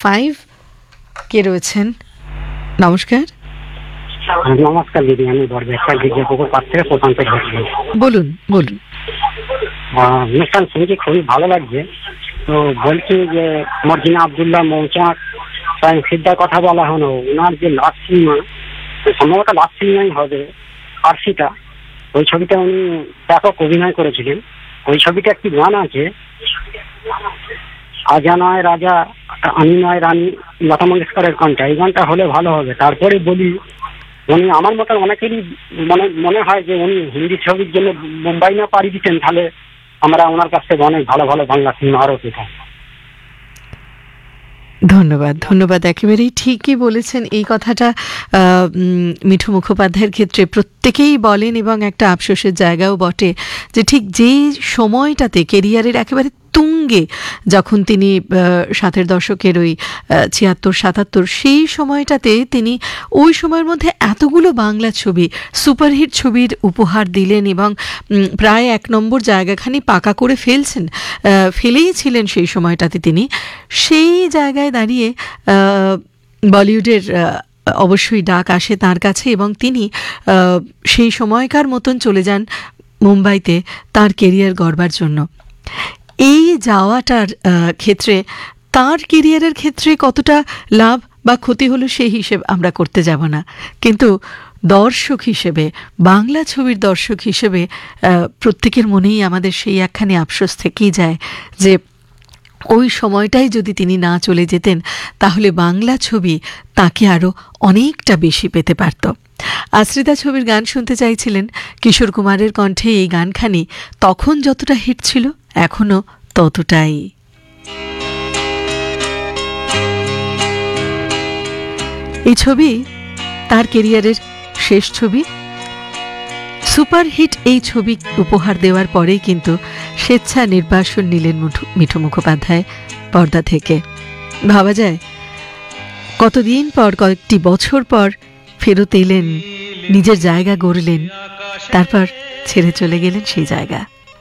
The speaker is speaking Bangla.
5 কে রয়েছেন? নমস্কার। নমস্কার দিদি, আমি বরবেশা পুকুর পাড় থেকে প্রশান্ত ঘোষ। বলুন বলুন। অনুষ্ঠান শুনছি খুবই ভালো লাগছে। তো বলছি যে মর্জিনা আব্দুল্লাহ মৌচাক সিদ্ধার কথা বলা হলো, ওনার যে লাস্ট সিনেমা, সম্ভবত লাস্ট সিনেমাই হবে ফার্সিটা, ওই ছবিটা উনি ব্যাপক অভিনয় করেছিলেন। ওই ছবিটা একটি গান আছে, আজা নয় রাজা আমি নয় রানী, লতা মঙ্গেশকরের কণ্ঠে। এই গানটা হলে ভালো হবে। তারপরে বলি, উনি আমার মতো অনেকেরই মনে হয় যে উনি হিন্দি ছবির জন্য মুম্বাই না পাড়ি দিতেন, তাহলে আমরা ওনার কাছ থেকে অনেক ভালো ভালো বাংলা সিনেমা আরও পেতাম। ধন্যবাদ ধন্যবাদ, একেবারেই ঠিকই বলেছেন এই কথাটা। মিঠু মুখোপাধ্যায়ের ক্ষেত্রে প্রত্যেকেই বলেন, এবং একটা আফসোসের জায়গাও বটে যে ঠিক যেই সময়টাতে কেরিয়ারের একেবারে তুঙ্গে, যখন তিনি 60-এর দশকের ওই 76-77 সেই সময়টাতে তিনি ওই সময়ের মধ্যে এতগুলো বাংলা ছবি, সুপারহিট ছবির উপহার দিলেন, এবং প্রায় 1 নম্বর জায়গাখানি পাকা করে ফেলেই ছিলেন সেই সময়টাতে তিনি। সেই জায়গায় দাঁড়িয়ে বলিউডের অবশ্যই ডাক আসে তার কাছে, এবং তিনি সেই সময়কার মতন চলে যান মুম্বাইতে তার কেরিয়ার গড়বার জন্য। এই যাওয়াটার ক্ষেত্রে তার কেরিয়ারের ক্ষেত্রে কতটা লাভ বা ক্ষতি হলো সেই হিসেব আমরা করতে যাব না, কিন্তু দর্শক হিসেবে, বাংলা ছবির দর্শক হিসেবে প্রত্যেকের মনেই আমাদের সেই একখানি আফসোস থেকেই যায় যে ওই সময়টাই যদি তিনি না চলে যেতেন, তাহলে বাংলা ছবি তাকে আরও অনেকটা বেশি পেতে পারত। আশ্রিতা ছবির গান শুনতে চাইছিলেন, কিশোর কুমারের কণ্ঠে এই গানখানি তখন যতটা হিট ছিল এখনও ততটাই। এই ছবি তার কেরিয়ারের শেষ ছবি। সুপারহিট এই ছবি উপহার দেওয়ার পরেই কিন্তু স্বেচ্ছা নির্বাসন নিলেন মিঠু মুখোপাধ্যায় পর্দা থেকে। ভাবা যায় কতদিন পর, কয়েকটি বছর পর ফেরত এলেন, নিজের জায়গা গড়লেন, তারপর ছেড়ে চলে গেলেন সেই জায়গা।